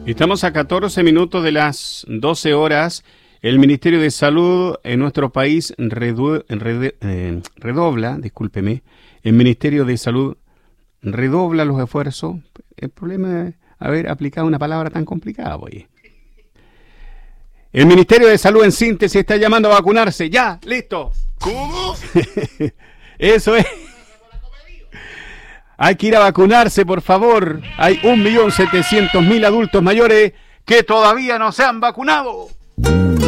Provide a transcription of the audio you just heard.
Estamos a 14 minutos de las 12 horas. El Ministerio de Salud en nuestro país redobla, discúlpeme, el Ministerio de Salud redobla los esfuerzos. El problema es haber aplicado una palabra tan complicada, oye. El Ministerio de Salud, en síntesis, está llamando a vacunarse. ¡Ya! ¡Listo! ¿Cómo? Eso es. Hay que ir a vacunarse, por favor. Hay 1.700.000 adultos mayores que todavía no se han vacunado.